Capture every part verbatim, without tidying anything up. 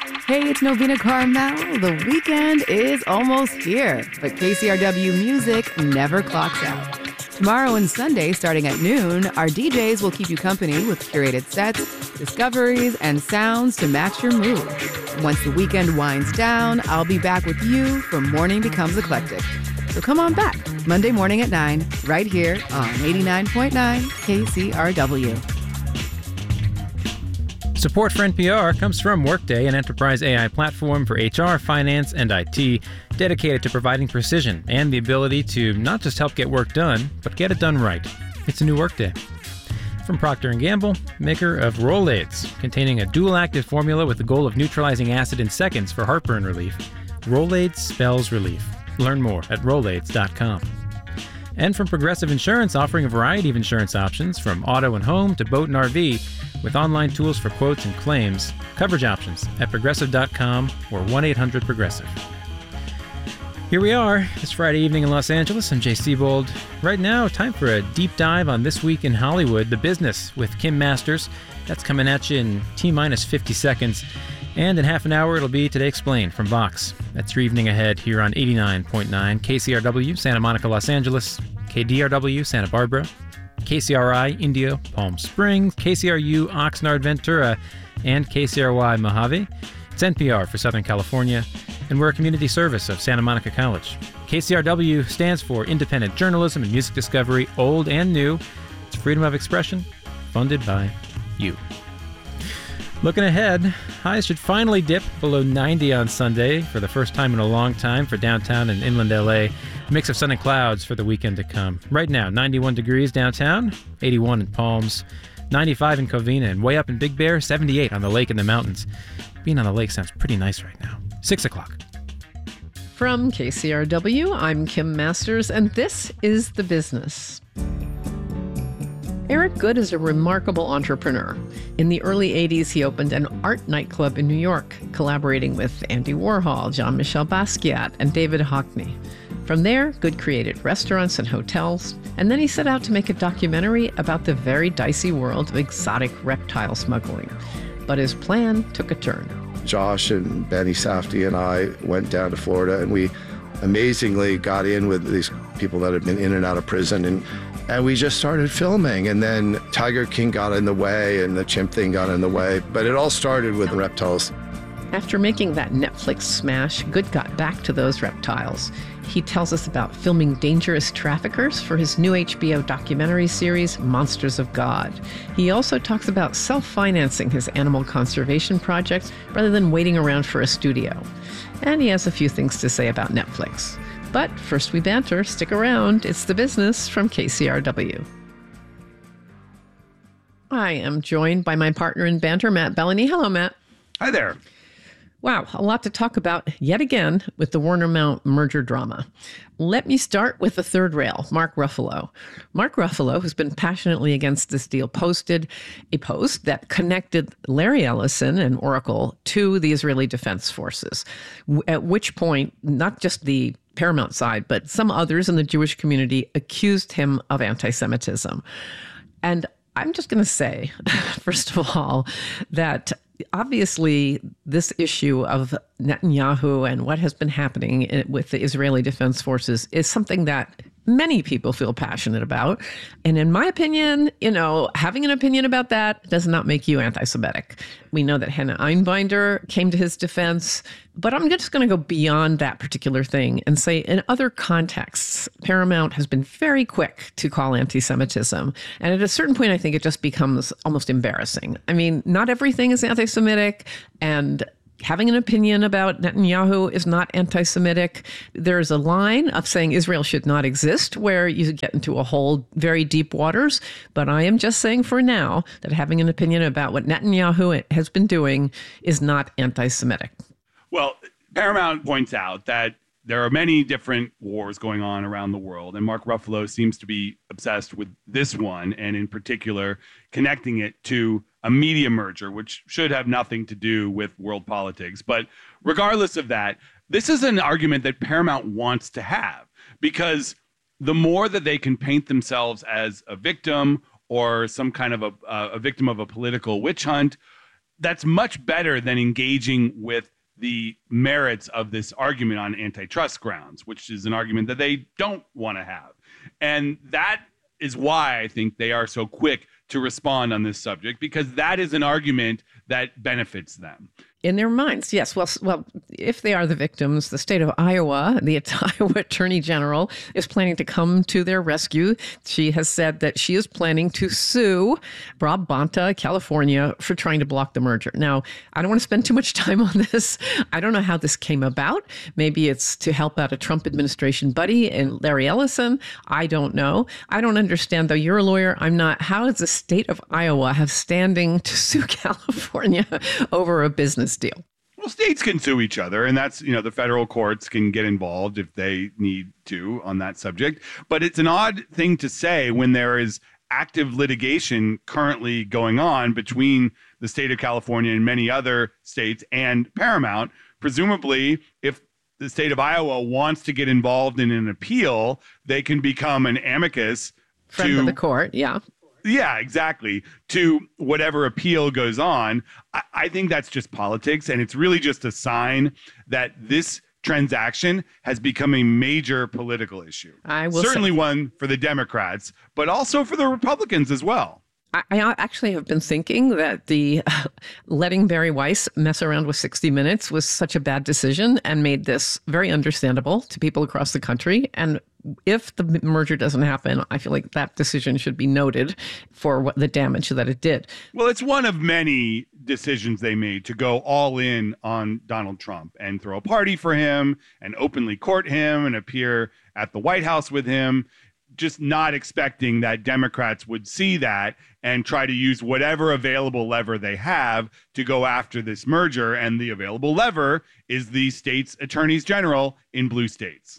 Hey, it's Novena Carmel. The weekend is almost here, but K C R W music never clocks out. Tomorrow and Sunday, starting at noon, our D Js will keep you company with curated sets, discoveries, and sounds to match your mood. Once the weekend winds down, I'll be back with you for Morning Becomes Eclectic. So come on back, Monday morning at nine, right here on eighty-nine point nine K C R W. Support for N P R comes from Workday, an enterprise A I platform for H R, finance, and I T, dedicated to providing precision and the ability to not just help get work done, but get it done right. It's a new Workday. From Procter and Gamble, maker of Rolaids, containing a dual-active formula with the goal of neutralizing acid in seconds for heartburn relief. Rolaids spells relief. Learn more at rolaids dot com. And from Progressive Insurance, offering a variety of insurance options from auto and home to boat and R V, with online tools for quotes and claims, coverage options at progressive dot com or one eight hundred progressive. Here we are. It's Friday evening in Los Angeles. I'm Jay Siebold. Right now, time for a deep dive on This Week in Hollywood, The Business with Kim Masters. That's coming at you in T-minus fifty seconds. And in half an hour, it'll be Today Explained from Vox. That's your evening ahead here on eighty-nine point nine K C R W, Santa Monica, Los Angeles, K D R W, Santa Barbara, K C R I, Indio, Palm Springs, K C R U, Oxnard, Ventura, and K C R Y, Mojave. It's N P R for Southern California, and we're a community service of Santa Monica College. K C R W stands for Independent Journalism and Music Discovery, old and new. It's freedom of expression, funded by you. Looking ahead, highs should finally dip below ninety on Sunday for the first time in a long time for downtown and inland L A. A mix of sun and clouds for the weekend to come. Right now, ninety-one degrees downtown, eighty-one in Palms, ninety-five in Covina, and way up in Big Bear, seventy-eight on the lake and the mountains. Being on the lake sounds pretty nice right now. Six o'clock. From K C R W, I'm Kim Masters, and this is The Business. Eric Goode is a remarkable entrepreneur. In the early eighties, he opened an art nightclub in New York, collaborating with Andy Warhol, Jean-Michel Basquiat, and David Hockney. From there, Goode created restaurants and hotels, and then he set out to make a documentary about the very dicey world of exotic reptile smuggling. But his plan took a turn. Josh and Benny Safdie and I went down to Florida, and we amazingly got in with these people that had been in and out of prison, and And we just started filming, and then Tiger King got in the way and the chimp thing got in the way. But it all started with reptiles. After making that Netflix smash, Goode got back to those reptiles. He tells us about filming dangerous traffickers for his new H B O documentary series, Monsters of God. He also talks about self-financing his animal conservation projects rather than waiting around for a studio. And he has a few things to say about Netflix. But first we banter. Stick around. It's The Business from K C R W. I am joined by my partner in banter, Matt Bellany. Hello, Matt. Hi there. Wow, a lot to talk about yet again with the Warner Mount merger drama. Let me start with the third rail, Mark Ruffalo. Mark Ruffalo, who's been passionately against this deal, posted a post that connected Larry Ellison and Oracle to the Israeli Defense Forces, at which point, not just the Paramount side, but some others in the Jewish community accused him of anti-Semitism. And I'm just going to say, first of all, that obviously this issue of Netanyahu and what has been happening with the Israeli Defense Forces is something that many people feel passionate about. And in my opinion, you know, having an opinion about that does not make you anti-Semitic. We know that Hannah Einbinder came to his defense, but I'm just going to go beyond that particular thing and say in other contexts, Paramount has been very quick to call anti-Semitism. And at a certain point, I think it just becomes almost embarrassing. I mean, not everything is anti-Semitic, and having an opinion about Netanyahu is not anti-Semitic. There's a line of saying Israel should not exist where you get into a whole very deep waters. But I am just saying for now that having an opinion about what Netanyahu has been doing is not anti-Semitic. Well, Paramount points out that there are many different wars going on around the world, and Mark Ruffalo seems to be obsessed with this one, and in particular, connecting it to a media merger, which should have nothing to do with world politics. But regardless of that, this is an argument that Paramount wants to have, because the more that they can paint themselves as a victim or some kind of a, a victim of a political witch hunt, that's much better than engaging with the merits of this argument on antitrust grounds, which is an argument that they don't want to have. And that is why I think they are so quick to respond on this subject, because that is an argument that benefits them. In their minds, yes. Well, well, if they are the victims, the state of Iowa, the Iowa Attorney General is planning to come to their rescue. She has said that she is planning to sue Rob Bonta, California, for trying to block the merger. Now, I don't want to spend too much time on this. I don't know how this came about. Maybe it's to help out a Trump administration buddy and Larry Ellison. I don't know. I don't understand, though. You're a lawyer. I'm not. How does the state of Iowa have standing to sue California over a business deal? Well, states can sue each other, and that's, you know, the federal courts can get involved if they need to on that subject. But it's an odd thing to say when there is active litigation currently going on between the state of California and many other states and Paramount. Presumably, if the state of Iowa wants to get involved in an appeal, they can become an amicus Friend to of the court, yeah. Yeah, exactly. To whatever appeal goes on. I, I think that's just politics. And it's really just a sign that this transaction has become a major political issue. I will Certainly say- one for the Democrats, but also for the Republicans as well. I, I actually have been thinking that the uh, letting Barry Weiss mess around with sixty minutes was such a bad decision and made this very understandable to people across the country. And if the merger doesn't happen, I feel like that decision should be noted for what the damage that it did. Well, it's one of many decisions they made to go all in on Donald Trump and throw a party for him and openly court him and appear at the White House with him, just not expecting that Democrats would see that and try to use whatever available lever they have to go after this merger. And the available lever is the state's attorneys general in blue states.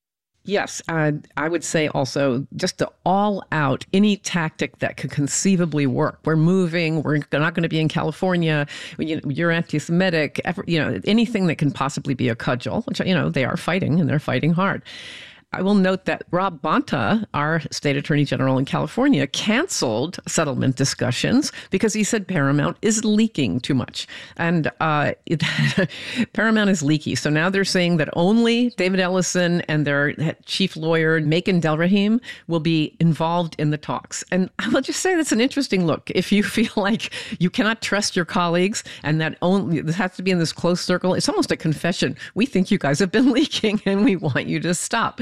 Yes, uh, I would say also just to all out any tactic that could conceivably work. We're moving. We're not going to be in California. You know, you're anti-Semitic. You know, anything that can possibly be a cudgel, which, you know, they are fighting and they're fighting hard. I will note that Rob Bonta, our state attorney general in California, canceled settlement discussions because he said Paramount is leaking too much. And uh, it, Paramount is leaky. So now they're saying that only David Ellison and their chief lawyer, Macon Delrahim, will be involved in the talks. And I will just say that's an interesting look. If you feel like you cannot trust your colleagues and that only this has to be in this close circle, it's almost a confession. We think you guys have been leaking and we want you to stop.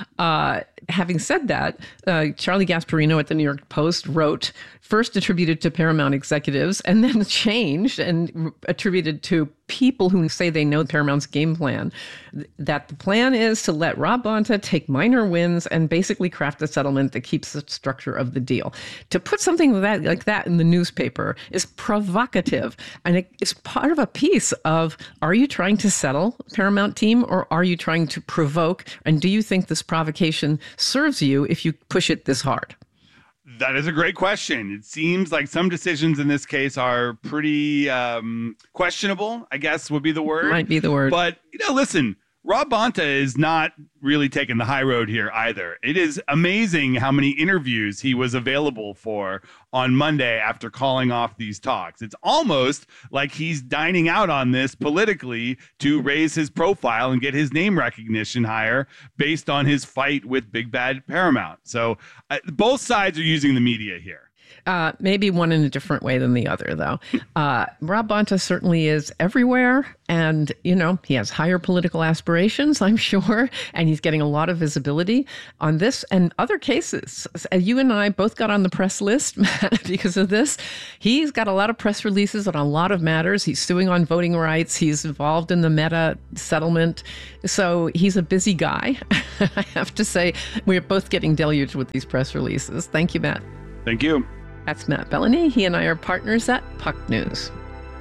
Uh, having said that, uh, Charlie Gasparino at the New York Post wrote, first attributed to Paramount executives and then changed and attributed to people who say they know Paramount's game plan, that the plan is to let Rob Bonta take minor wins and basically craft a settlement that keeps the structure of the deal. To put something like that, like that in the newspaper is provocative. And it is part of a piece of, are you trying to settle, Paramount team, or are you trying to provoke? And do you think this provocation serves you if you push it this hard? That is a great question. It seems like some decisions in this case are pretty um, questionable, I guess would be the word. Might be the word. But, you know, listen, Rob Bonta is not really taking the high road here either. It is amazing how many interviews he was available for on Monday after calling off these talks. It's almost like he's dining out on this politically to raise his profile and get his name recognition higher based on his fight with Big Bad Paramount. So uh, both sides are using the media here. Uh, maybe one in a different way than the other, though. Uh, Rob Bonta certainly is everywhere. And, you know, he has higher political aspirations, I'm sure. And he's getting a lot of visibility on this and other cases. You and I both got on the press list, Matt, because of this. He's got a lot of press releases on a lot of matters. He's suing on voting rights. He's involved in the Meta settlement. So he's a busy guy. I have to say, we're both getting deluged with these press releases. Thank you, Matt. Thank you. That's Matt Bellany. He and I are partners at Puck News.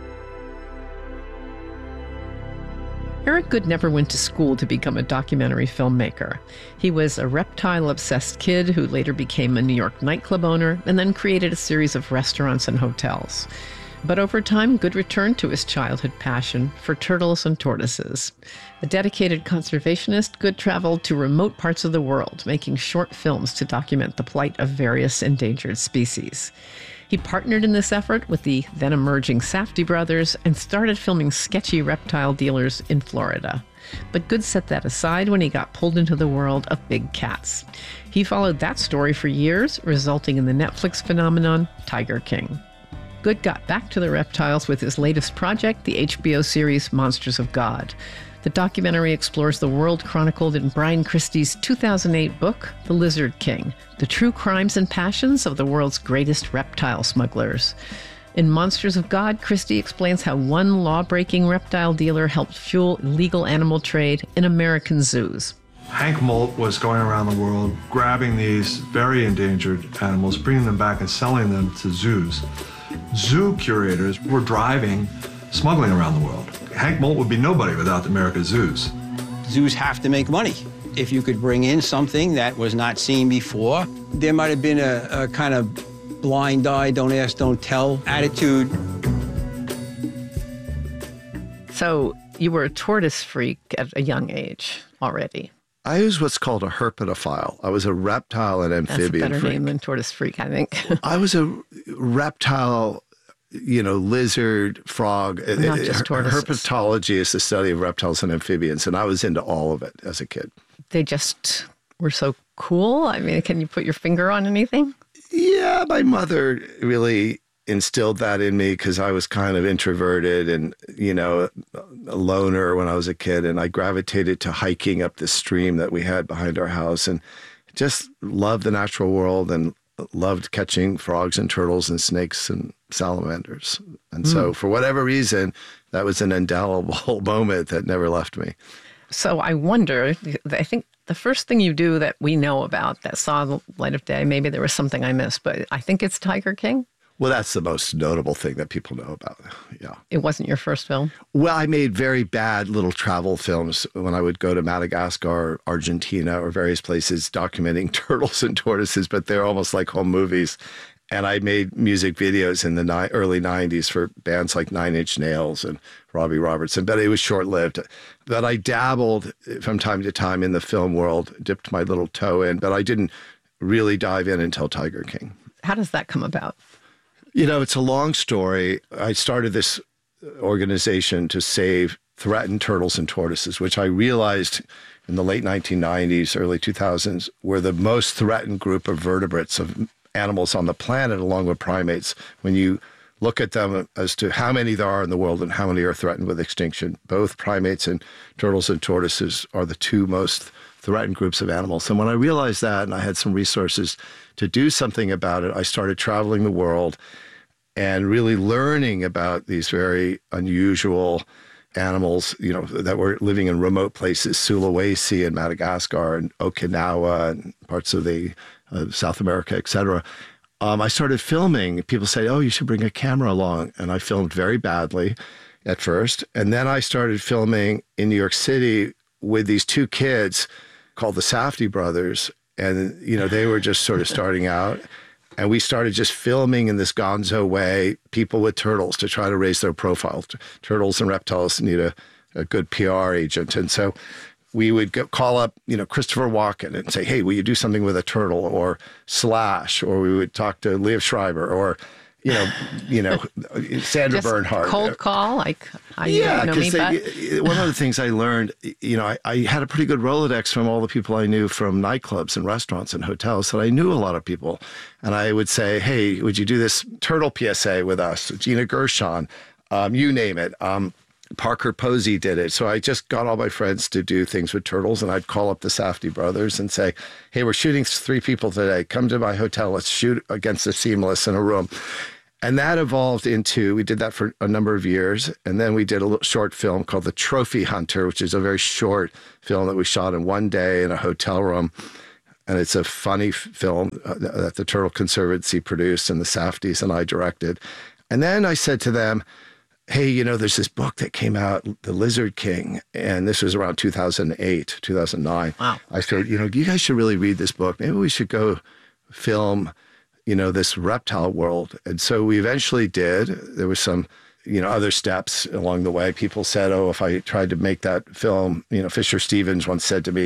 Eric Goode never went to school to become a documentary filmmaker. He was a reptile-obsessed kid who later became a New York nightclub owner and then created a series of restaurants and hotels. But over time, Goode returned to his childhood passion for turtles and tortoises. A dedicated conservationist, Goode traveled to remote parts of the world, making short films to document the plight of various endangered species. He partnered in this effort with the then emerging Safdie brothers and started filming sketchy reptile dealers in Florida. But Good set that aside when he got pulled into the world of big cats. He followed that story for years, resulting in the Netflix phenomenon Tiger King. Good got back to the reptiles with his latest project, the H B O series Monsters of God. The documentary explores the world chronicled in Brian Christie's two thousand eight book, The Lizard King, the true crimes and passions of the world's greatest reptile smugglers. In Monsters of God, Christie explains how one law-breaking reptile dealer helped fuel illegal animal trade in American zoos. Hank Molt was going around the world grabbing these very endangered animals, bringing them back and selling them to zoos. Zoo curators were driving smuggling around the world. Hank Molt would be nobody without America's zoos. Zoos have to make money. If you could bring in something that was not seen before, there might have been a, a kind of blind eye, don't ask, don't tell attitude. So you were a tortoise freak at a young age already. I was what's called a herpetophile. I was a reptile and amphibian That's a better freak. name than tortoise freak, I think. I was a reptile, you know, lizard, frog. Not just tortoises. Herpetology is the study of reptiles and amphibians, and I was into all of it as a kid. They just were so cool. I mean, can you put your finger on anything? Yeah, my mother really instilled that in me because I was kind of introverted and, you know, a loner when I was a kid. And I gravitated to hiking up the stream that we had behind our house and just loved the natural world and loved catching frogs and turtles and snakes and salamanders. And mm. so for whatever reason, that was an indelible moment that never left me. So I wonder, I think the first thing you do that we know about that saw the light of day, maybe there was something I missed, but I think it's Tiger King. Well, that's the most notable thing that people know about. Yeah. It wasn't your first film? Well, I made very bad little travel films when I would go to Madagascar, Argentina, or various places documenting turtles and tortoises, but they're almost like home movies. And I made music videos in the ni- early nineties for bands like Nine Inch Nails and Robbie Robertson, but it was short-lived. But I dabbled from time to time in the film world, dipped my little toe in, but I didn't really dive in until Tiger King. How does that come about? You know, it's a long story. I started this organization to save threatened turtles and tortoises, which I realized in the late nineteen nineties, early two thousands, were the most threatened group of vertebrates, of animals on the planet, along with primates. When you look at them as to how many there are in the world and how many are threatened with extinction, both primates and turtles and tortoises are the two most threatened groups of animals. And when I realized that and I had some resources to do something about it, I started traveling the world and really learning about these very unusual animals, you know, that were living in remote places, Sulawesi and Madagascar and Okinawa and parts of the uh, South America, et cetera. Um, I started filming. People say, oh, you should bring a camera along. And I filmed very badly at first. And then I started filming in New York City with these two kids called the Safdie brothers. And, you know, they were just sort of starting out. And we started just filming in this gonzo way, people with turtles to try to raise their profile. Turtles and reptiles need a, a good P R agent. And so we would go, call up, you know, Christopher Walken and say, hey, will you do something with a turtle? Or Slash, or we would talk to Liev Schreiber, or, you know, you know, Sandra Just Bernhard. Cold call, like, I yeah, know me back. One of the things I learned, you know, I, I had a pretty good Rolodex from all the people I knew from nightclubs and restaurants and hotels, that I knew a lot of people. And I would say, hey, would you do this turtle P S A with us? Gina Gershon, um, you name it. Um, Parker Posey did it. So I just got all my friends to do things with turtles, and I'd call up the Safdie brothers and say, hey, we're shooting three people today. Come to my hotel. Let's shoot against the seamless in a room. And that evolved into, we did that for a number of years. And then we did a little short film called The Trophy Hunter, which is a very short film that we shot in one day in a hotel room. And it's a funny film that the Turtle Conservancy produced and the Safdies and I directed. And then I said to them, hey, you know, there's this book that came out, The Lizard King, and this was around two thousand eight, two thousand nine. Wow. I said, you know, you guys should really read this book. Maybe we should go film, you know, this reptile world. And so we eventually did. There was some, you know, other steps along the way. People said, oh, if I tried to make that film, you know, Fisher Stevens once said to me,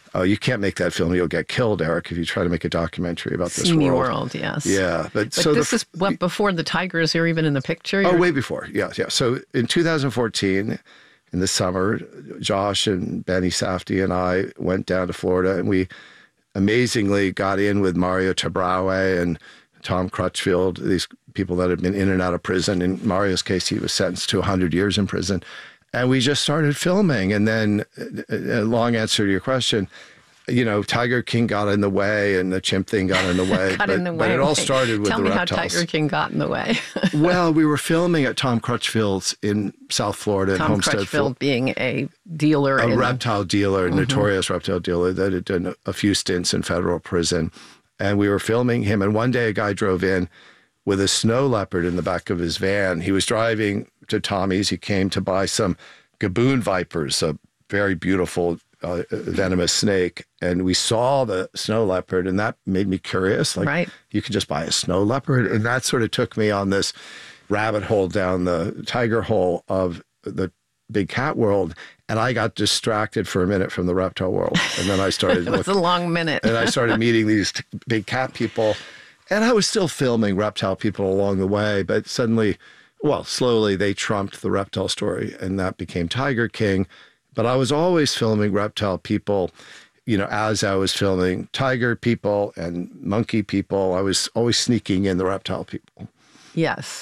oh, you can't make that film. You'll get killed, Eric, if you try to make a documentary about this Seamy world. world, yes. Yeah. But, But so this the, is what, before the tigers are even in the picture? Oh, You're- way before. Yeah, yeah. So in two thousand fourteen, in the summer, Josh and Benny Safdie and I went down to Florida, and we amazingly got in with Mario Tabraue and Tom Crutchfield, these people that had been in and out of prison. In Mario's case, he was sentenced to one hundred years in prison. And we just started filming. And then, a long answer to your question, you know, Tiger King got in the way and the chimp thing got in the way. got but, in the but way. it all started with Tell the me reptiles. how Tiger King got in the way. Well, we were filming at Tom Crutchfield's in South Florida, in Tom Homestead, Crutchfield being a dealer. a in, reptile dealer, a notorious reptile dealer that had done a few stints in federal prison. And we were filming him. And one day a guy drove in with a snow leopard in the back of his van. He was driving to Tommy's. He came to buy some gaboon vipers, a very beautiful uh, venomous snake. And we saw the snow leopard, and that made me curious. Like, Right. you could just buy a snow leopard. And that sort of took me on this rabbit hole down the tiger hole of the big cat world. And I got distracted for a minute from the reptile world. And then I started It was a long minute. and I started meeting these t- big cat people. And I was still filming reptile people along the way, but suddenly, well, slowly they trumped the reptile story, and that became Tiger King. But I was always filming reptile people, you know, as I was filming tiger people and monkey people. I was always sneaking in the reptile people. Yes.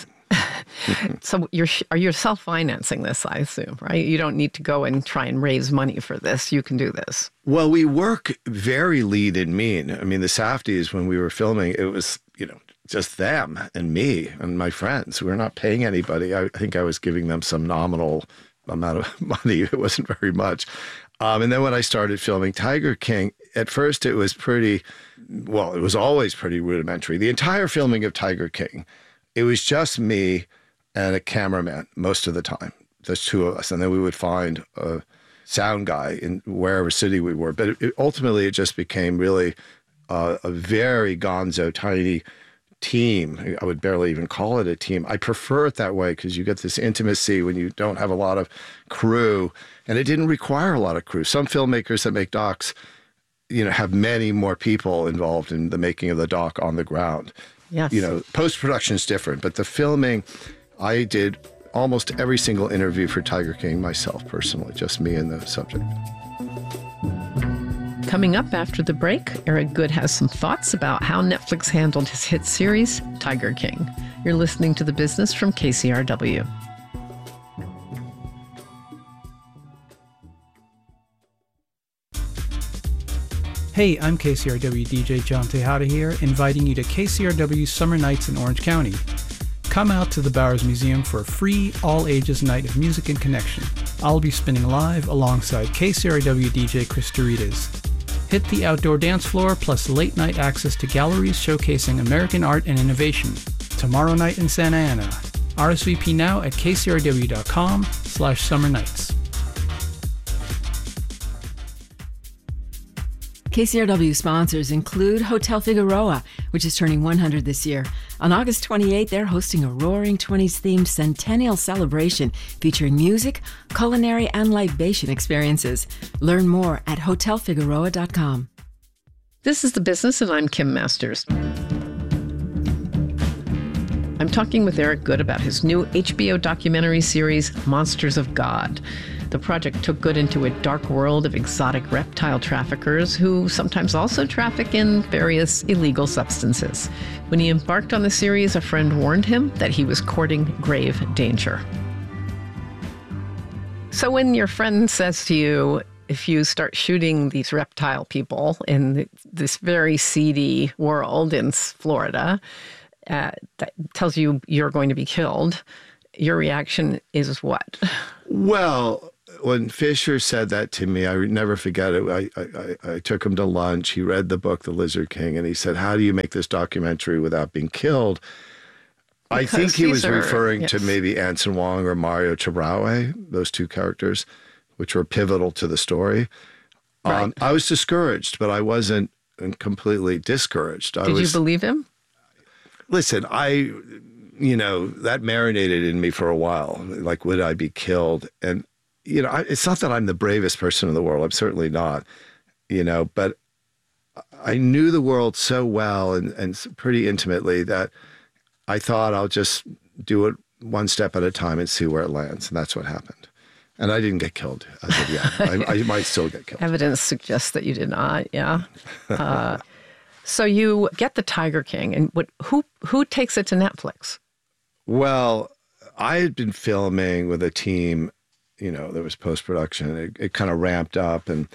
So you're are you self-financing this, I assume, right? You don't need to go and try and raise money for this. You can do this. Well, we work very lean and mean. I mean, the Safdies, when we were filming, it was, you know, just them and me and my friends. We were not paying anybody. I think I was giving them some nominal amount of money. It wasn't very much. Um, and then when I started filming Tiger King, at first it was pretty, well, it was always pretty rudimentary. The entire filming of Tiger King, it was just me and a cameraman most of the time. There's two of us. And then we would find a sound guy in wherever city we were. But it, it, ultimately, it just became really uh, a very gonzo, tiny team. I would barely even call it a team. I prefer it that way because you get this intimacy when you don't have a lot of crew. And it didn't require a lot of crew. Some filmmakers that make docs, you know, have many more people involved in the making of the doc on the ground. Yes. You know, post-production is different, but the filming, I did almost every single interview for Tiger King myself personally, just me and the subject. Coming up after the break, Eric Goode has some thoughts about how Netflix handled his hit series, Tiger King. You're listening to The Business from K C R W. Hey, I'm K C R W D J John Tejada here, inviting you to K C R W Summer Nights in Orange County. Come out to the Bowers Museum for a free, all-ages night of music and connection. I'll be spinning live alongside K C R W D J Chris Doritas. Hit the outdoor dance floor, plus late-night access to galleries showcasing American art and innovation. Tomorrow night in Santa Ana. R S V P now at kcrw.com slash summer nights. K C R W sponsors include Hotel Figueroa, which is turning one hundred this year. On August twenty-eighth, they're hosting a Roaring Twenties themed centennial celebration featuring music, culinary, and libation experiences. Learn more at hotel figueroa dot com. This is The Business, and I'm Kim Masters. I'm talking with Eric Goode about his new H B O documentary series, Monsters of God. The project took Goode into a dark world of exotic reptile traffickers who sometimes also traffic in various illegal substances. When he embarked on the series, a friend warned him that he was courting grave danger. So when your friend says to you, if you start shooting these reptile people in this very seedy world in Florida, uh, that tells you you're going to be killed, your reaction is what? Well, when Fisher said that to me, I would never forget it. I, I, I took him to lunch. He read the book, The Lizard King, and he said, how do you make this documentary without being killed? Because I think he was are, referring yes. to maybe Anson Wong or Mario Tabraue, those two characters, which were pivotal to the story. Right. Um, I was discouraged, but I wasn't completely discouraged. I Did was, you believe him? Listen, I, you know, that marinated in me for a while. Like, would I be killed? And, you know, I, it's not that I'm the bravest person in the world. I'm certainly not. you know, but I knew the world so well and, and pretty intimately that I thought I'll just do it one step at a time and see where it lands. And that's what happened. And I didn't get killed as of yet. I, I might still get killed. Evidence suggests that you did not, yeah. Uh, so you get the Tiger King, and what? Who who takes it to Netflix? Well, I had been filming with a team, you know, there was post-production. It, it kind of ramped up and,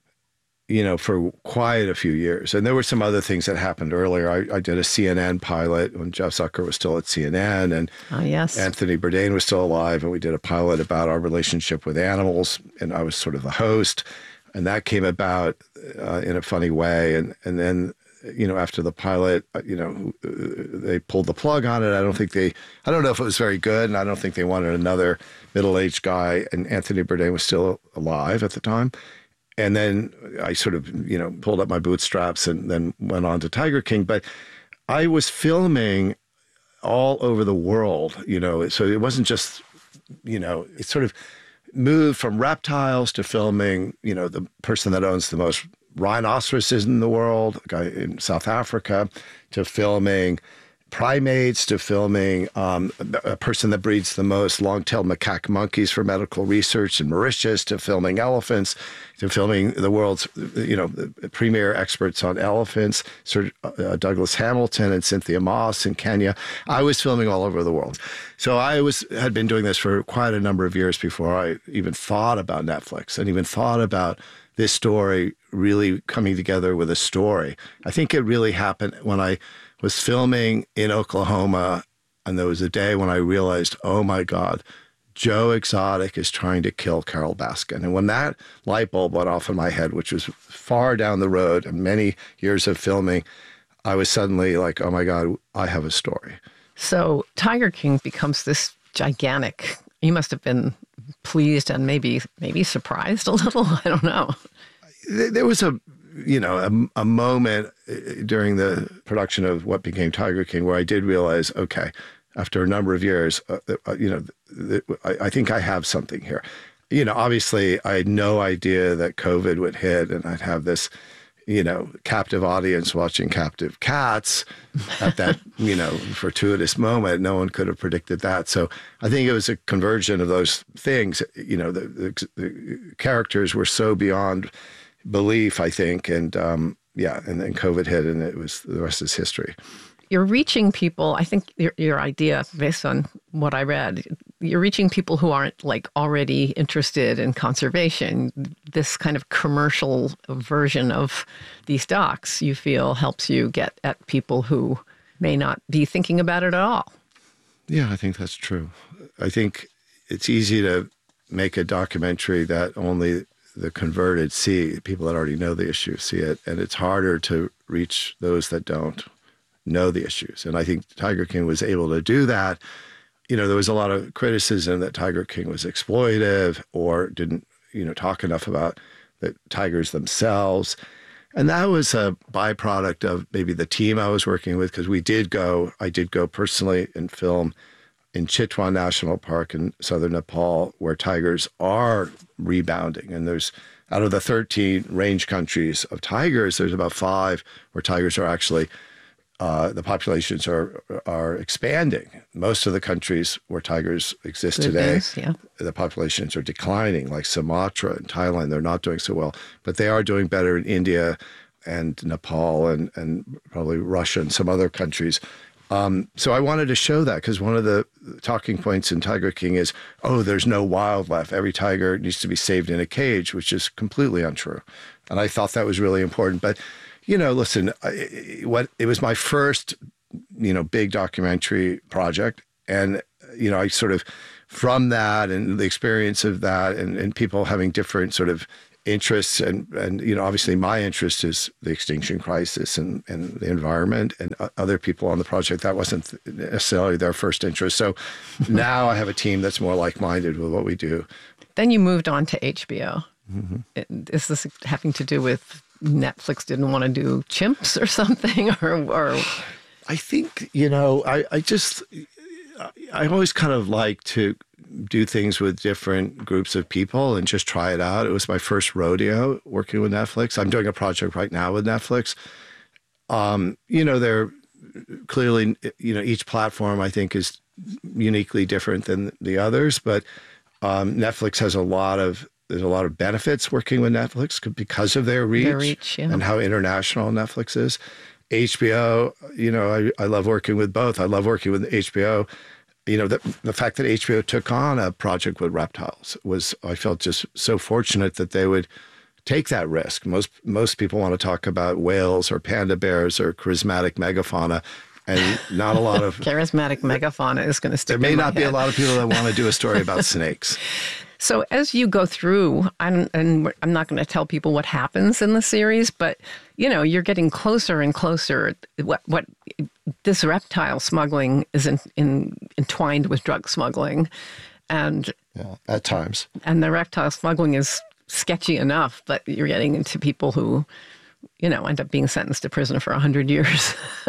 you know, for quite a few years. And there were some other things that happened earlier. I, I did a C N N pilot when Jeff Zucker was still at C N N, and oh, yes. Anthony Bourdain was still alive, and we did a pilot about our relationship with animals, and I was sort of the host. And that came about uh, in a funny way. And, and then, you know, after the pilot, you know, they pulled the plug on it. I don't think they, I don't know if it was very good, and I don't think they wanted another middle-aged guy, and Anthony Bourdain was still alive at the time. And then I sort of, you know, pulled up my bootstraps and then went on to Tiger King. But I was filming all over the world, you know, so it wasn't just, you know, it sort of moved from reptiles to filming, you know, the person that owns the most rhinoceroses in the world, a guy in South Africa, to filming primates, to filming um, a person that breeds the most long-tailed macaque monkeys for medical research in Mauritius, to filming elephants, to filming the world's, you know, premier experts on elephants, Sir uh, Douglas Hamilton and Cynthia Moss in Kenya. I was filming all over the world. So I was had been doing this for quite a number of years before I even thought about Netflix and even thought about this story really coming together with a story. I think it really happened when I was filming in Oklahoma, and there was a day when I realized, oh my God, Joe Exotic is trying to kill Carole Baskin. And when that light bulb went off in my head, which was far down the road and many years of filming, I was suddenly like, oh my God, I have a story. So Tiger King becomes this gigantic, you must have been pleased and maybe maybe surprised a little, I don't know. There was a, you know, a, a moment during the production of what became Tiger King where I did realize, okay, after a number of years, uh, uh, you know, th- th- I, I think I have something here. You know, obviously I had no idea that COVID would hit and I'd have this, you know, captive audience watching captive cats at that, you know, fortuitous moment. No one could have predicted that. So I think it was a conversion of those things. You know, the, the, the characters were so beyond belief, I think. And um, yeah, and then COVID hit and it was, the rest is history. You're reaching people, I think your, your idea, based on what I read, you're reaching people who aren't like already interested in conservation. This kind of commercial version of these docs, you feel, helps you get at people who may not be thinking about it at all. Yeah, I think that's true. I think it's easy to make a documentary that only the converted see, people that already know the issue see it, and it's harder to reach those that don't know the issues. And I think Tiger King was able to do that. You know, there was a lot of criticism that Tiger King was exploitive or didn't, you know, talk enough about the tigers themselves. And that was a byproduct of maybe the team I was working with, because we did go, I did go personally and film in Chitwan National Park in southern Nepal, where tigers are rebounding. And there's, out of the thirteen range countries of tigers, there's about five where tigers are actually Uh, the populations are are expanding. Most of the countries where tigers exist Good today, news, yeah. the populations are declining, like Sumatra and Thailand. They're not doing so well, but they are doing better in India and Nepal and, and probably Russia and some other countries. Um, so I wanted to show that, because one of the talking points in Tiger King is, oh, there's no wildlife. Every tiger needs to be saved in a cage, which is completely untrue. And I thought that was really important. But you know, listen, I, what it was my first, you know, big documentary project. And, you know, I sort of, from that and the experience of that and, and people having different sort of interests and, and, you know, obviously my interest is the extinction crisis and, and the environment, and other people on the project, that wasn't necessarily their first interest. So now I have a team that's more like-minded with what we do. Then you moved on to H B O. Mm-hmm. Is this having to do with Netflix didn't want to do chimps or something, or, or? I think, you know, I, I just, I always kind of like to do things with different groups of people and just try it out. It was my first rodeo working with Netflix. I'm doing a project right now with Netflix. Um, you know, they're clearly, you know, each platform I think is uniquely different than the others, but um, Netflix has a lot of, there's a lot of benefits working with Netflix because of their reach, their reach yeah. and how international Netflix is. H B O, you know, I, I love working with both. I love working with H B O. You know, the, the fact that H B O took on a project with reptiles was, I felt just so fortunate that they would take that risk. Most most people want to talk about whales or panda bears or charismatic megafauna, and not a lot of... charismatic megafauna is going to stick There may in my not be head. a lot of people that want to do a story about snakes. So as you go through, I'm, and I'm not going to tell people what happens in the series, but, you know, you're getting closer and closer. What, what this reptile smuggling is in, in, entwined with drug smuggling. And yeah, at times. And the reptile smuggling is sketchy enough, but you're getting into people who, you know, end up being sentenced to prison for one hundred years.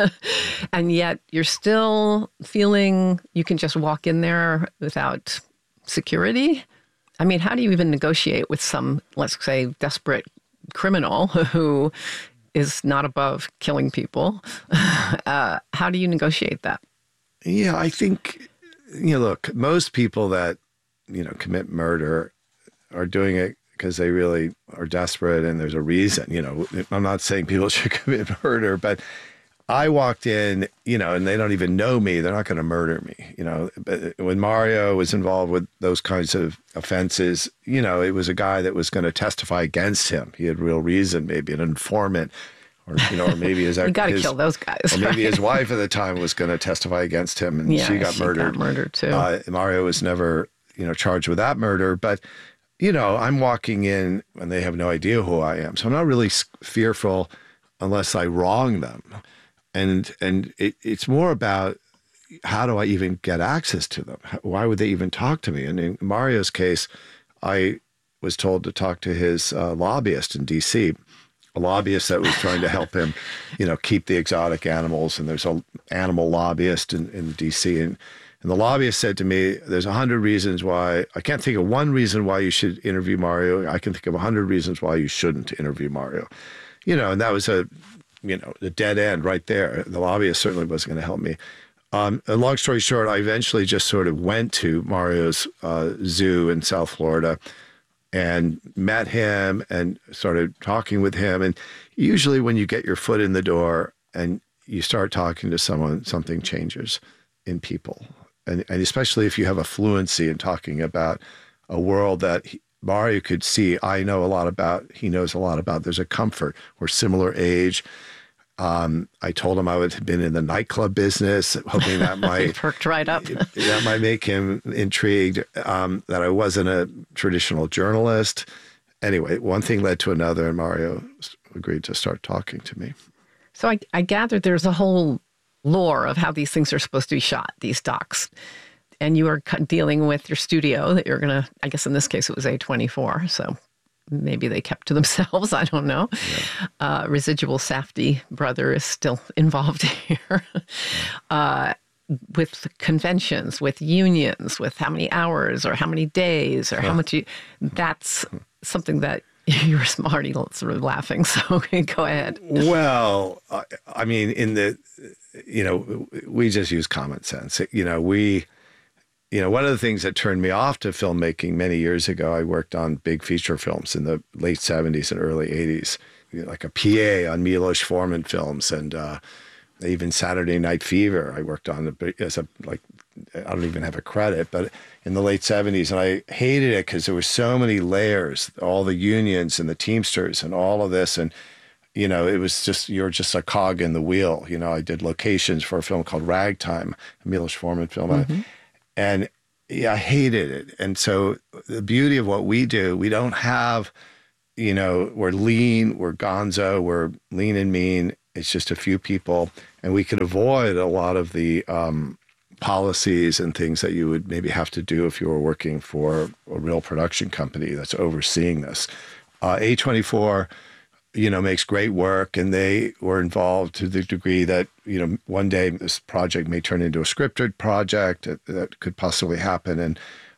And yet you're still feeling you can just walk in there without security. I mean, how do you even negotiate with some, let's say, desperate criminal who is not above killing people? Uh, how do you negotiate that? Yeah, I think, you know, look, most people that, you know, commit murder are doing it because they really are desperate and there's a reason. You know, I'm not saying people should commit murder, but I walked in, you know, and they don't even know me. They're not going to murder me. You know, but when Mario was involved with those kinds of offenses, you know, it was a guy that was going to testify against him. He had real reason, maybe an informant, or, you know, or maybe his... you got to his, kill those guys. Or maybe right? his wife at the time was going to testify against him, and yeah, she got she murdered. Got murdered too. Uh, Mario was never, you know, charged with that murder, but... You know, I'm walking in and they have no idea who I am. So I'm not really fearful unless I wrong them. And and it, it's more about how do I even get access to them? Why would they even talk to me? And in Mario's case, I was told to talk to his uh, lobbyist in D C, a lobbyist that was trying to help him, you know, keep the exotic animals. And there's an animal lobbyist in, in D C, and And the lobbyist said to me, there's a hundred reasons why, I can't think of one reason why you should interview Mario. I can think of a hundred reasons why you shouldn't interview Mario. You know, and that was a, you know, a dead end right there. The lobbyist certainly wasn't going to help me. Um, and long story short, I eventually just sort of went to Mario's uh, zoo in South Florida and met him and started talking with him. And usually when you get your foot in the door and you start talking to someone, something changes in people. And, and especially if you have a fluency in talking about a world that he, Mario could see, I know a lot about, he knows a lot about. There's a comfort. We're similar age. Um, I told him I would have been in the nightclub business, hoping that might... perked right up. that might make him intrigued, um, that I wasn't a traditional journalist. Anyway, one thing led to another, and Mario agreed to start talking to me. So I, I gather there's a whole lore of how these things are supposed to be shot, these docs. And you are dealing with your studio that you're going to, I guess in this case it was A twenty-four, so maybe they kept to themselves, I don't know. Yeah. Uh, residual Safdie brother is still involved here. uh, with conventions, with unions, with how many hours or how many days or how much you, that's something that you're already sort of laughing, so go ahead. Well, I, I mean, in the, you know, we just use common sense. You know, we, you know, one of the things that turned me off to filmmaking many years ago, I worked on big feature films in the late seventies and early eighties, you know, like a P A on Milos Forman films, and uh, even Saturday Night Fever I worked on as a, like, I don't even have a credit, but in the late seventies, and I hated it because there were so many layers, all the unions and the Teamsters and all of this, and you know, it was just, you're just a cog in the wheel. You know, I did locations for a film called Ragtime, a Milos Forman film, mm-hmm. and yeah, I hated it. And so the beauty of what we do, we don't have, you know, we're lean, we're gonzo, we're lean and mean. It's just a few people, and we can avoid a lot of the um, policies and things that you would maybe have to do if you were working for a real production company that's overseeing this. Uh, A twenty-four, you know, makes great work, and they were involved to the degree that, you know, one day this project may turn into a scripted project that, that could possibly happen. And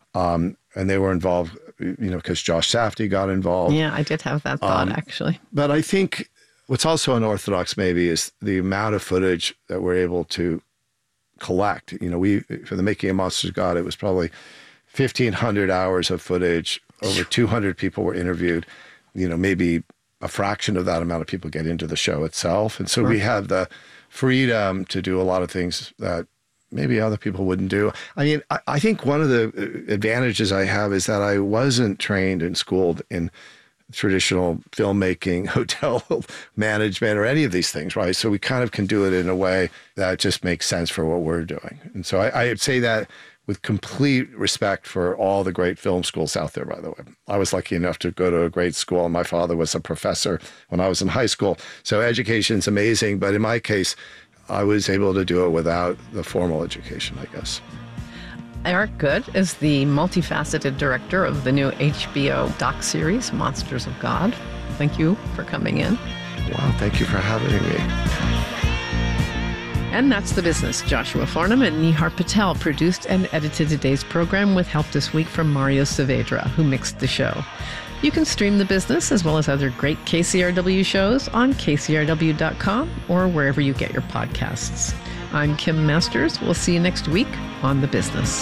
Um, and they were involved, you know, because Josh Safdie got involved. Yeah, I did have that thought, Um, actually. But I think what's also unorthodox maybe is the amount of footage that we're able to collect. You know, we, for the making of Monsters of God, it was probably fifteen hundred hours of footage. Over two hundred people were interviewed. You know, maybe a fraction of that amount of people get into the show itself. And so we had the freedom to do a lot of things that maybe other people wouldn't do. I mean, I, I think one of the advantages I have is that I wasn't trained and schooled in traditional filmmaking, hotel management, or any of these things, right? So we kind of can do it in a way that just makes sense for what we're doing. And so I, I'd say that with complete respect for all the great film schools out there, by the way. I was lucky enough to go to a great school, and my father was a professor when I was in high school. So education's amazing, but in my case, I was able to do it without the formal education, I guess. Eric Goode is the multifaceted director of the new H B O doc series, Monsters of God. Thank you for coming in. Wow, thank you for having me. And that's The Business. Joshua Farnham and Nihar Patel produced and edited today's program with help this week from Mario Saavedra, who mixed the show. You can stream The Business as well as other great K C R W shows on K C R W dot com or wherever you get your podcasts. I'm Kim Masters. We'll see you next week on The Business.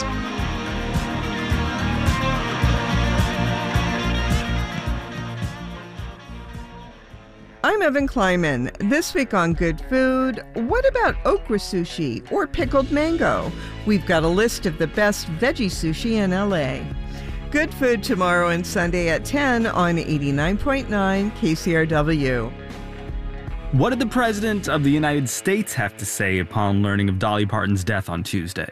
I'm Evan Kleiman. This week on Good Food, what about okra sushi or pickled mango? We've got a list of the best veggie sushi in L A. Good Food tomorrow and Sunday at ten on eighty-nine point nine K C R W. What did the President of the United States have to say upon learning of Dolly Parton's death on Tuesday?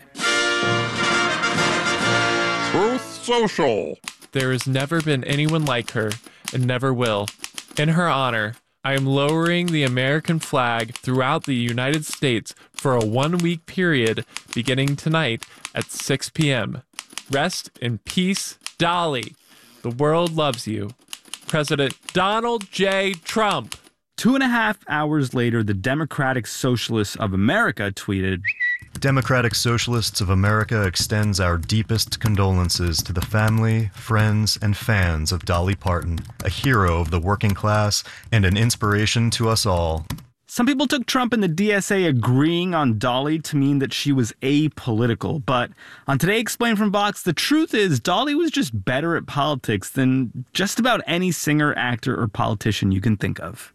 Truth Social. There has never been anyone like her, and never will. In her honor, I am lowering the American flag throughout the United States for a one-week period beginning tonight at six p.m. Rest in peace, Dolly. The world loves you. President Donald J. Trump. Two and a half hours later, the Democratic Socialists of America tweeted, Democratic Socialists of America extends our deepest condolences to the family, friends, and fans of Dolly Parton, a hero of the working class and an inspiration to us all. Some people took Trump and the D S A agreeing on Dolly to mean that she was apolitical, but on Today Explained from Vox, the truth is Dolly was just better at politics than just about any singer, actor, or politician you can think of.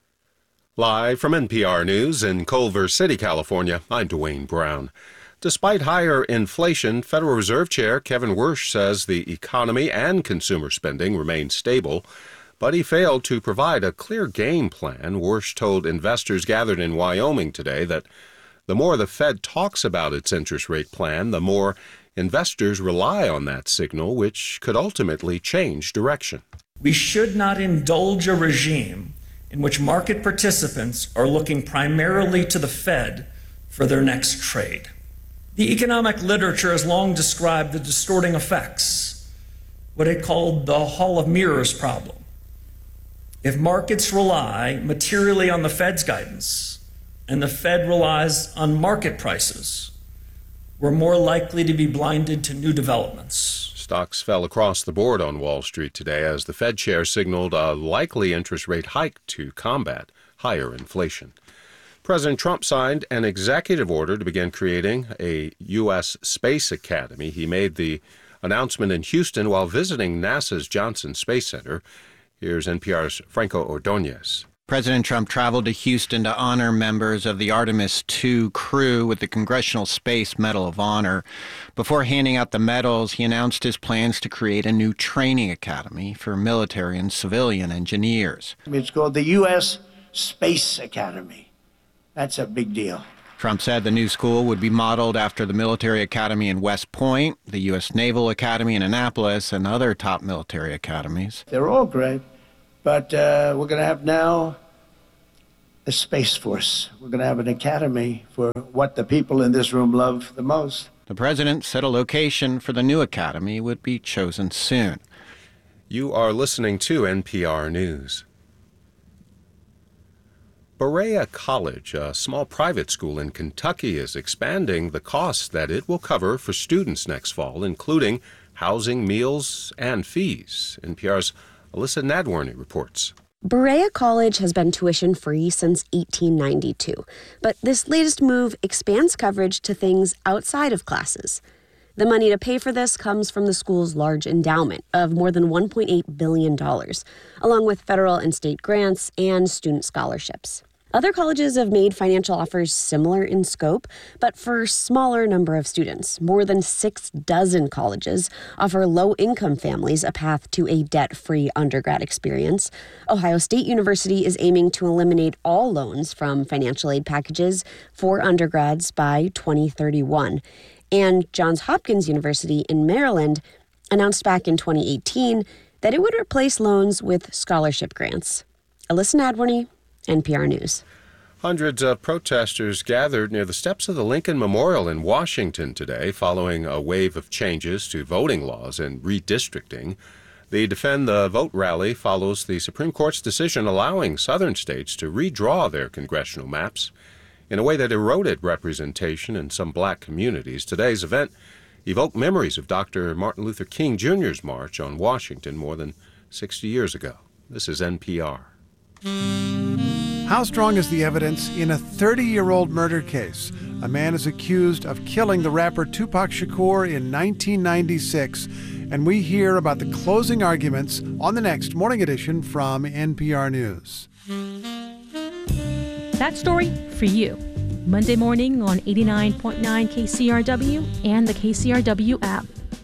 Live from N P R News in Culver City, California, I'm Dwayne Brown. Despite higher inflation, Federal Reserve Chair Kevin Warsh says the economy and consumer spending remain stable, but he failed to provide a clear game plan. Warsh told investors gathered in Wyoming today that the more the Fed talks about its interest rate plan, the more investors rely on that signal, which could ultimately change direction. We should not indulge a regime in which market participants are looking primarily to the Fed for their next trade. The economic literature has long described the distorting effects, what it called the Hall of Mirrors problem. If markets rely materially on the Fed's guidance and the Fed relies on market prices, we're more likely to be blinded to new developments. Stocks fell across the board on Wall Street today as the Fed chair signaled a likely interest rate hike to combat higher inflation. President Trump signed an executive order to begin creating a U S Space Academy. He made the announcement in Houston while visiting NASA's Johnson Space Center. Here's N P R's Franco Ordonez. President Trump traveled to Houston to honor members of the Artemis two crew with the Congressional Space Medal of Honor. Before handing out the medals, he announced his plans to create a new training academy for military and civilian engineers. It's called the U S Space Academy. That's a big deal. Trump said the new school would be modeled after the military academy in West Point, the U S Naval Academy in Annapolis, and other top military academies. They're all great. But uh, we're going to have now a Space Force. We're going to have an academy for what the people in this room love the most. The president said a location for the new academy would be chosen soon. You are listening to N P R News. Berea College, a small private school in Kentucky, is expanding the costs that it will cover for students next fall, including housing, meals, and fees. N P R's Alyssa Nadworny reports. Berea College has been tuition-free since eighteen ninety-two, but this latest move expands coverage to things outside of classes. The money to pay for this comes from the school's large endowment of more than one point eight billion dollars, along with federal and state grants and student scholarships. Other colleges have made financial offers similar in scope, but for a smaller number of students. More than six dozen colleges offer low-income families a path to a debt-free undergrad experience. Ohio State University is aiming to eliminate all loans from financial aid packages for undergrads by twenty thirty-one. And Johns Hopkins University in Maryland announced back in twenty eighteen that it would replace loans with scholarship grants. Alyssa Nadworny, N P R News. Hundreds of protesters gathered near the steps of the Lincoln Memorial in Washington today following a wave of changes to voting laws and redistricting. The Defend the Vote rally follows the Supreme Court's decision allowing southern states to redraw their congressional maps in a way that eroded representation in some black communities. Today's event evoked memories of Doctor Martin Luther King Junior's march on Washington more than sixty years ago. This is N P R. How strong is the evidence in a thirty-year-old murder case? A man is accused of killing the rapper Tupac Shakur in nineteen ninety-six, and we hear about the closing arguments on the next Morning Edition from N P R News. That story for you. Monday morning on eighty-nine point nine K C R W and the K C R W app.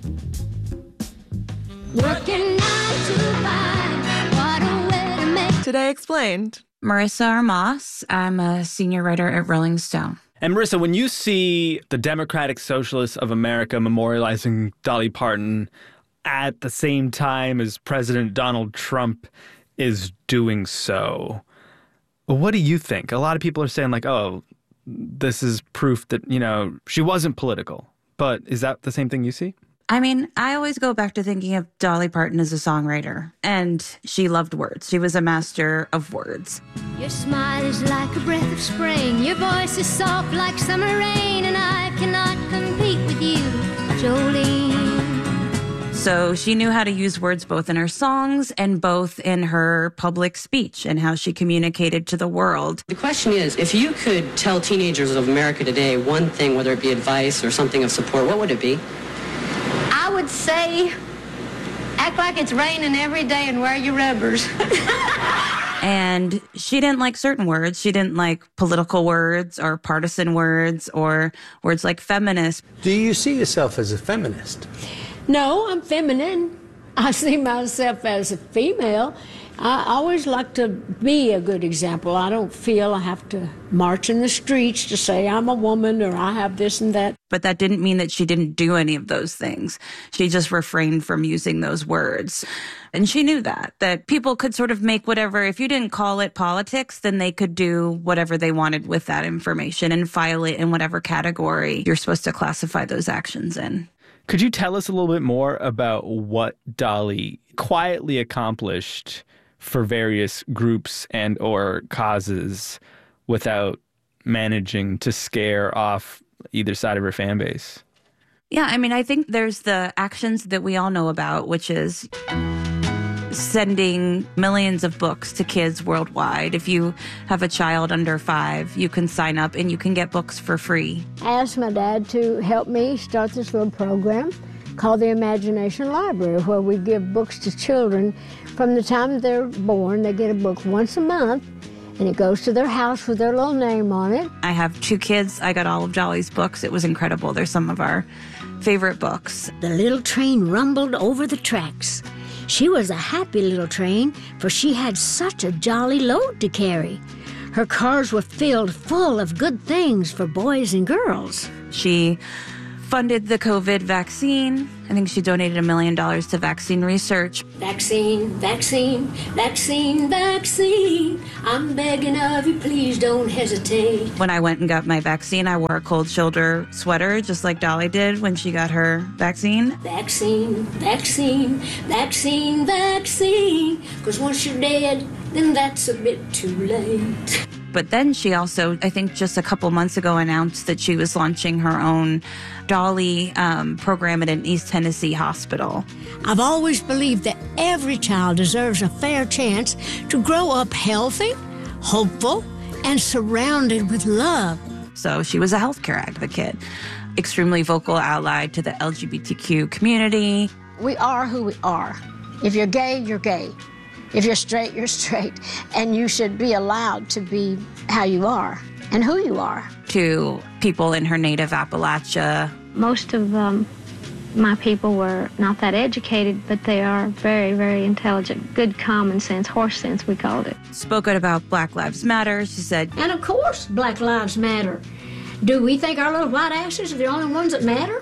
Working nine to five, what a way to make. Today Explained. Marissa Armas. I'm a senior writer at Rolling Stone. And Marissa, when you see the Democratic Socialists of America memorializing Dolly Parton at the same time as President Donald Trump is doing so, what do you think? A lot of people are saying like, oh, this is proof that, you know, she wasn't political. But is that the same thing you see? I mean, I always go back to thinking of Dolly Parton as a songwriter, and she loved words. She was a master of words. Your smile is like a breath of spring. Your voice is soft like summer rain, and I cannot compete with you, Jolene. So she knew how to use words both in her songs and both in her public speech and how she communicated to the world. The question is, if you could tell teenagers of America today one thing, whether it be advice or something of support, what would it be? I would say, act like it's raining every day and wear your rubbers. And she didn't like certain words. She didn't like political words or partisan words or words like feminist. Do you see yourself as a feminist? No, I'm feminine. I see myself as a female. I always like to be a good example. I don't feel I have to march in the streets to say I'm a woman or I have this and that. But that didn't mean that she didn't do any of those things. She just refrained from using those words. And she knew that, that people could sort of make whatever, if you didn't call it politics, then they could do whatever they wanted with that information and file it in whatever category you're supposed to classify those actions in. Could you tell us a little bit more about what Dolly quietly accomplished for various groups and or causes without managing to scare off either side of her fan base? Yeah, I mean, I think there's the actions that we all know about, which is sending millions of books to kids worldwide. If you have a child under five, you can sign up and you can get books for free. I asked my dad to help me start this little program called the Imagination Library, where we give books to children from the time they're born. They get a book once a month, and it goes to their house with their little name on it. I have two kids. I got all of Dolly's books. It was incredible. They're some of our favorite books. The little train rumbled over the tracks. She was a happy little train, for she had such a jolly load to carry. Her cars were filled full of good things for boys and girls. She funded the COVID vaccine. I think she donated a million dollars to vaccine research. Vaccine, vaccine, vaccine, vaccine. I'm begging of you, please don't hesitate. When I went and got my vaccine, I wore a cold shoulder sweater, just like Dolly did when she got her vaccine. Vaccine, vaccine, vaccine, vaccine. Because once you're dead, then that's a bit too late. But then she also, I think just a couple months ago, announced that she was launching her own Dolly um, program at an East Tennessee hospital. I've always believed that every child deserves a fair chance to grow up healthy, hopeful, and surrounded with love. So she was a healthcare advocate, extremely vocal ally to the L G B T Q community. We are who we are. If you're gay, you're gay. If you're straight, you're straight. And you should be allowed to be how you are and who you are. To people in her native Appalachia. Most of um, my people were not that educated, but they are very, very intelligent. Good common sense, horse sense, we called it. Spoke out about Black Lives Matter, she said. And of course, Black Lives Matter. Do we think our little white asses are the only ones that matter?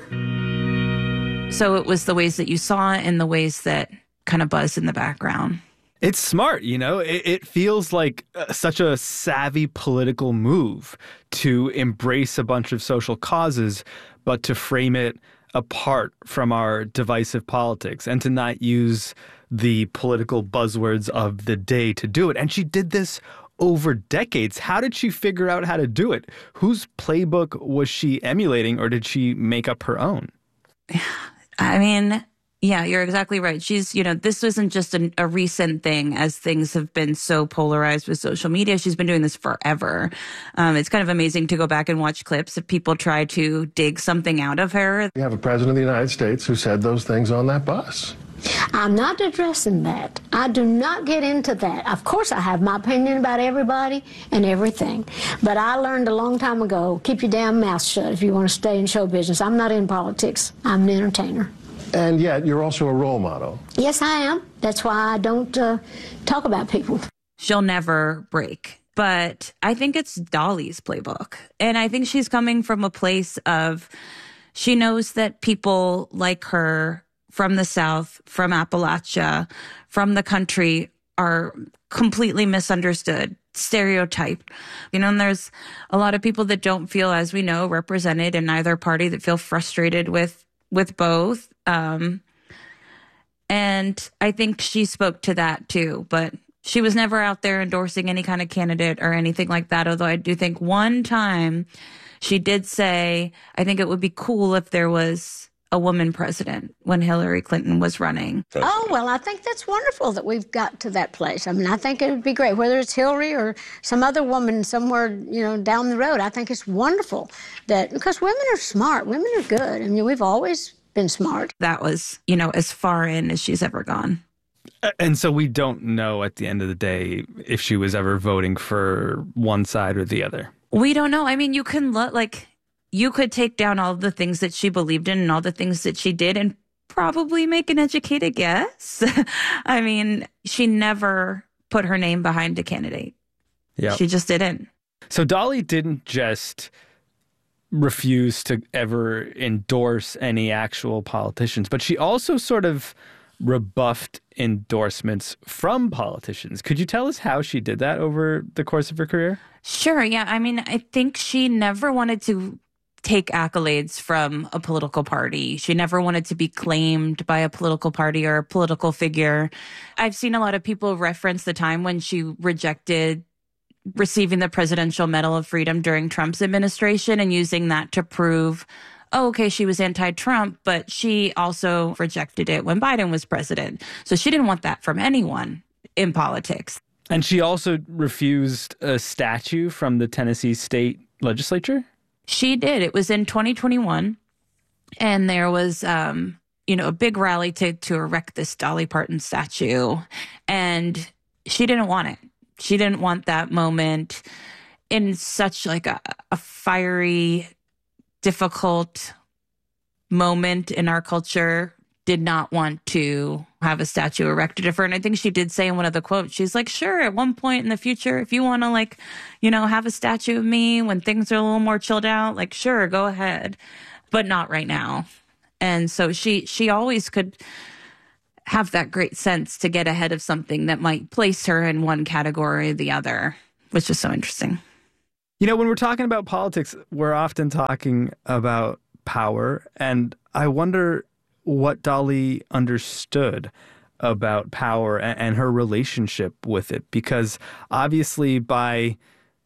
So it was the ways that you saw it and the ways that kind of buzzed in the background. It's smart, you know, it, it feels like uh, such a savvy political move to embrace a bunch of social causes, but to frame it apart from our divisive politics and to not use the political buzzwords of the day to do it. And she did this over decades. How did she figure out how to do it? Whose playbook was she emulating, or did she make up her own? I mean, yeah, you're exactly right. She's, you know, this isn't just a, a recent thing as things have been so polarized with social media. She's been doing this forever. Um, it's kind of amazing to go back and watch clips if people try to dig something out of her. We have a president of the United States who said those things on that bus. I'm not addressing that. I do not get into that. Of course, I have my opinion about everybody and everything. But I learned a long time ago, keep your damn mouth shut if you want to stay in show business. I'm not in politics. I'm an entertainer. And yet, you're also a role model. Yes, I am. That's why I don't uh, talk about people. She'll never break. But I think it's Dolly's playbook. And I think she's coming from a place of, she knows that people like her from the South, from Appalachia, from the country are completely misunderstood, stereotyped. You know, and there's a lot of people that don't feel, as we know, represented in either party, that feel frustrated with with both. Um, and I think she spoke to that too, but she was never out there endorsing any kind of candidate or anything like that. Although I do think one time she did say, I think it would be cool if there was a woman president when Hillary Clinton was running. Oh, well, I think that's wonderful that we've got to that place. I mean, I think it would be great, whether it's Hillary or some other woman somewhere, you know, down the road. I think it's wonderful that, because women are smart, women are good. I mean, we've always been smart. That was, you know, as far in as she's ever gone. And so we don't know at the end of the day if she was ever voting for one side or the other. We don't know. I mean, you can look like, you could take down all the things that she believed in and all the things that she did and probably make an educated guess. I mean, she never put her name behind a candidate. Yeah, she just didn't. So Dolly didn't just refuse to ever endorse any actual politicians, but she also sort of rebuffed endorsements from politicians. Could you tell us how she did that over the course of her career? Sure. Yeah. I mean, I think she never wanted to take accolades from a political party. She never wanted to be claimed by a political party or a political figure. I've seen a lot of people reference the time when she rejected receiving the Presidential Medal of Freedom during Trump's administration and using that to prove, oh, okay, she was anti-Trump, but she also rejected it when Biden was president. So she didn't want that from anyone in politics. And she also refused a statue from the Tennessee state legislature? She did. It was in twenty twenty-one. And there was, um, you know, a big rally to, to erect this Dolly Parton statue. And she didn't want it. She didn't want that moment in such like a, a fiery, difficult moment in our culture. Did not want to have a statue erected of her. And I think she did say in one of the quotes, she's like, sure, at one point in the future, if you want to like, you know, have a statue of me when things are a little more chilled out, like, sure, go ahead, but not right now. And so she, she always could have that great sense to get ahead of something that might place her in one category or the other, which is so interesting. You know, when we're talking about politics, we're often talking about power. And I wonder what Dolly understood about power and, and her relationship with it. Because obviously by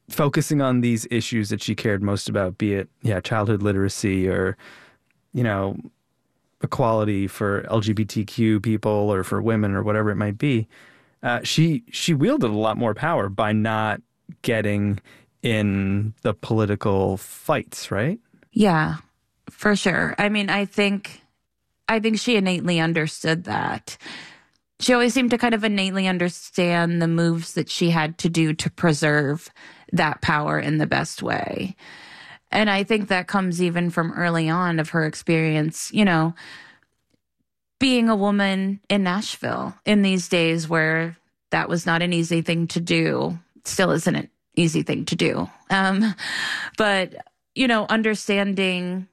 focusing on these issues that she cared most about, be it, yeah, childhood literacy or, you know, equality for L G B T Q people or for women or whatever it might be, uh, she she wielded a lot more power by not getting in the political fights, right? Yeah, for sure. I mean, I think I think she innately understood that. She always seemed to kind of innately understand the moves that she had to do to preserve that power in the best way. And I think that comes even from early on of her experience, you know, being a woman in Nashville in these days where that was not an easy thing to do. Still isn't an easy thing to do. Um, but, you know, understanding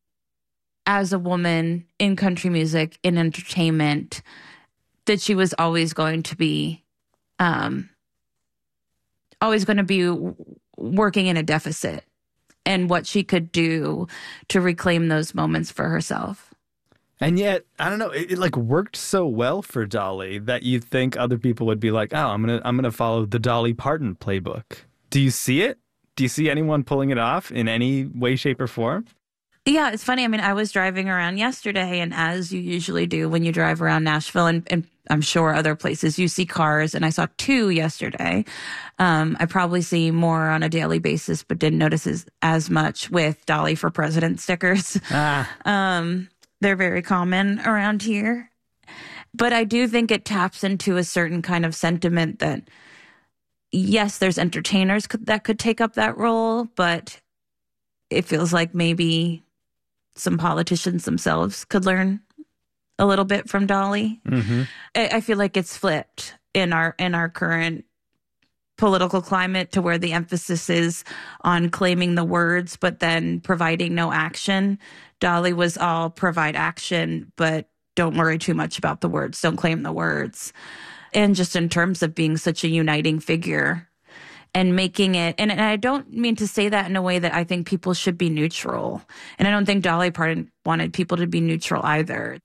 as a woman in country music, in entertainment, that she was always going to be, um, always going to be working in a deficit, and what she could do to reclaim those moments for herself. And yet, I don't know, it, it like worked so well for Dolly that you'd think other people would be like, oh, I'm going to I'm going to follow the Dolly Parton playbook. Do you see it? Do you see anyone pulling it off in any way, shape, or form? Yeah, it's funny. I mean, I was driving around yesterday, and as you usually do when you drive around Nashville, and, and I'm sure other places, you see cars, and I saw two yesterday. Um, I probably see more on a daily basis, but didn't notice as, as much with Dolly for President stickers. Ah. Um, they're very common around here. But I do think it taps into a certain kind of sentiment that, yes, there's entertainers could, that could take up that role, but it feels like maybe some politicians themselves could learn a little bit from Dolly. Mm-hmm. I, I feel like it's flipped in our in our current political climate to where the emphasis is on claiming the words, but then providing no action. Dolly was all provide action, but don't worry too much about the words. Don't claim the words. And just in terms of being such a uniting figure and making it, and, and I don't mean to say that in a way that I think people should be neutral. And I don't think Dolly Parton wanted people to be neutral either.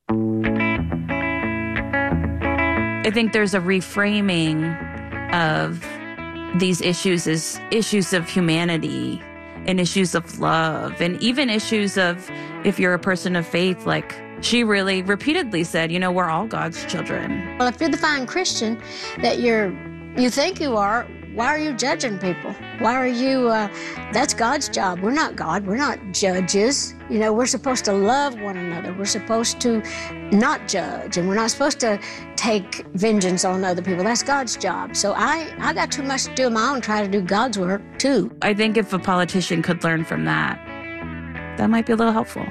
I think there's a reframing of these issues as issues of humanity and issues of love and even issues of, if you're a person of faith, like she really repeatedly said, you know, we're all God's children. Well, if you're the fine Christian that you're, you think you are, why are you judging people? Why are you, uh, that's God's job. We're not God. We're not judges. You know, we're supposed to love one another. We're supposed to not judge, and we're not supposed to take vengeance on other people. That's God's job. So I, I got too much to do of my own, try to do God's work, too. I think if a politician could learn from that, that might be a little helpful.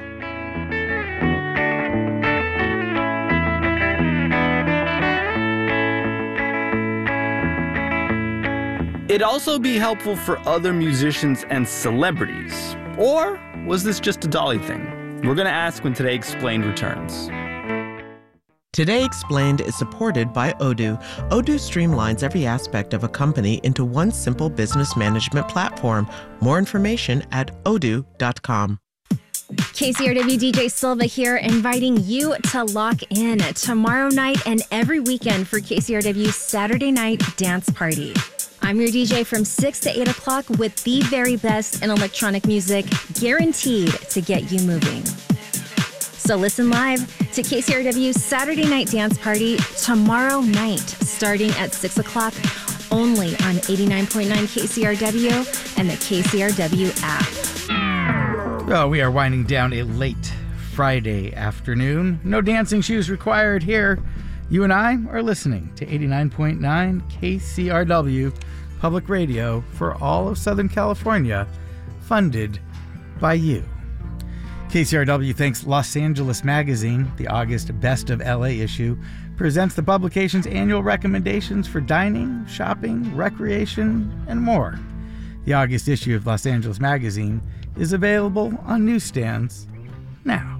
It'd also be helpful for other musicians and celebrities. Or was this just a Dolly thing? We're going to ask when Today Explained returns. Today Explained is supported by Odoo. Odoo streamlines every aspect of a company into one simple business management platform. More information at odoo dot com. K C R W D J Silva here, inviting you to lock in tomorrow night and every weekend for K C R W's Saturday Night Dance Party. I'm your D J from six to eight o'clock with the very best in electronic music, guaranteed to get you moving. So listen live to K C R W's Saturday Night Dance Party tomorrow night, starting at six o'clock, only on eighty-nine point nine K C R W and the K C R W app. Well, we are winding down a late Friday afternoon. No dancing shoes required here. You and I are listening to eighty-nine point nine K C R W Public Radio for all of Southern California, funded by you. K C R W thanks Los Angeles Magazine. The August Best of L A issue presents the publication's annual recommendations for dining, shopping, recreation, and more. The August issue of Los Angeles Magazine is available on newsstands now.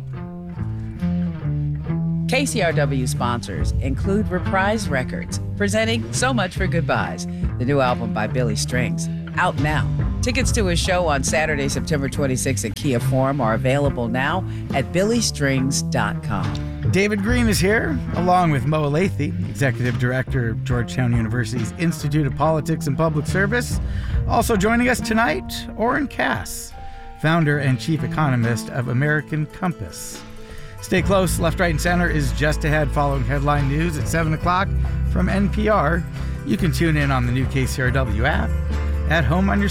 K C R W sponsors include Reprise Records, presenting So Much for Goodbyes, the new album by Billy Strings, out now. Tickets to his show on Saturday, September twenty-sixth at Kia Forum are available now at billy strings dot com. David Green is here, along with Mo Elathi, Executive Director of Georgetown University's Institute of Politics and Public Service. Also joining us tonight, Oren Cass, founder and chief economist of American Compass. Stay close. Left, Right, and Center is just ahead following headline news at seven o'clock from N P R. You can tune in on the new K C R W app, at home on your